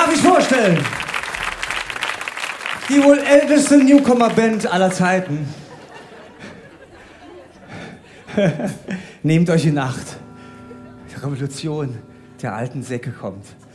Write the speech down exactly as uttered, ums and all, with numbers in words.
Darf ich vorstellen? Die wohl älteste Newcomer-Band aller Zeiten. Nehmt euch in Acht. Die Revolution der alten Säcke kommt.